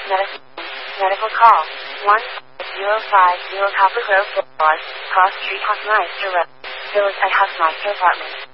Medicine. Medical call. 1050 Copper Grove Boulevard, Cross Street, Hoffmeister Road. Village at Hoffmeister Apartment.